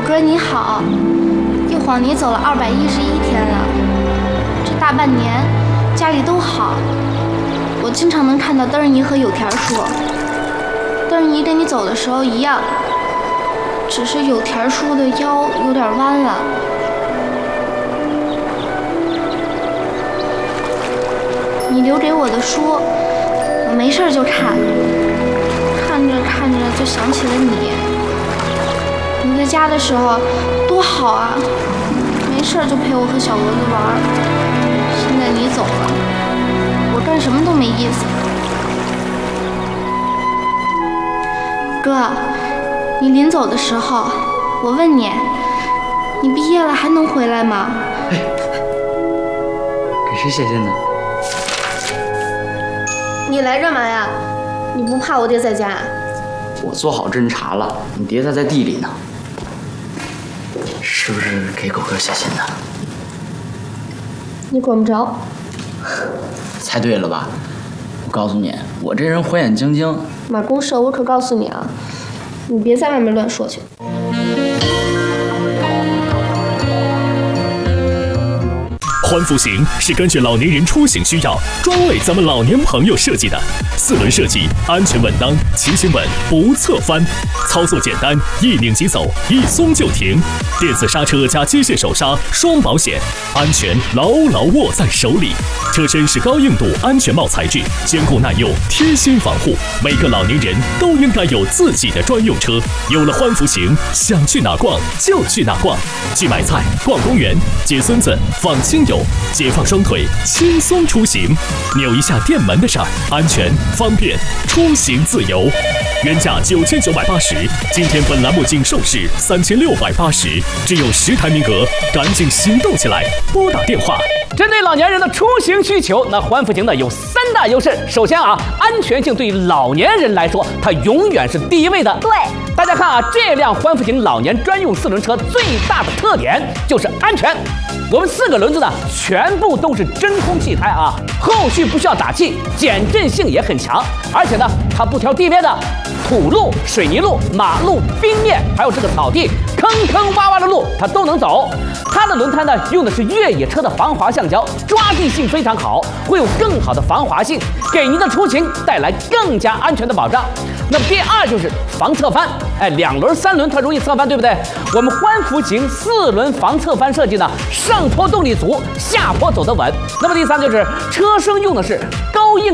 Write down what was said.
哥你好，一晃你走了211天了，这大半年家里都好，我经常能看到灯儿姨和有田叔。灯儿姨跟你走的时候一样，只是有田叔的腰有点弯了。你留给我的书，我没事就看，看着看着就想起了你。你在家的时候多好啊，没事就陪我和小蛾子玩。现在你走了，我干什么都没意思。哥，你临走的时候，我问你，你毕业了还能回来吗？ 哎，给谁写信呢？ 你来干嘛呀？你不怕我爹在家？ 我做好侦查了，你爹他在地里呢。是不是给狗哥写信的？ 你管不着。 猜对了吧？我告诉你，我这人火眼金睛。 马公社，我可告诉你啊，你别在外面乱说去。 欢福行是根据老年人出行需要，专为咱们老年朋友设计的，4轮设计，安全稳当，骑行稳不侧翻，操作简单，一拧即走，一松就停，电子刹车加机械手刹，双保险，安全牢牢握在手里。车身是高硬度安全帽材质，坚固耐用，贴心防护。每个老年人都应该有自己的专用车。有了欢福行，想去哪逛就去哪逛，去买菜、逛公园、接孙子、放亲友，解放双腿，轻松出行。扭一下电门的事儿，安全方便，出行自由。原价9980，今天本栏目仅售市3680，只有10台名额，赶紧行动起来，拨打电话。 针对老年人的出行需求，那欢福行呢有3大优势。首先啊，安全性对于老年人来说，它永远是第一位的。 对， 大家看啊，这辆欢福行老年专用4轮车最大的特点就是安全。我们4个轮子呢，全部都是真空气胎啊，后续不需要打气，减震性也很强，而且呢，它不挑地面的，土路、水泥路、马路、冰面，还有这个草地、坑坑洼洼的路，它都能走。它的轮胎呢，用的是越野车的防滑橡胶，抓地性非常好，会有更好的防滑性，给您的出行带来更加安全的保障。那么第2就是防侧翻，哎，2轮、3轮它容易侧翻，对不对？我们欢福行4轮防侧翻设计呢，上坡动力足，下坡走得稳。那么第3就是车身用的是高硬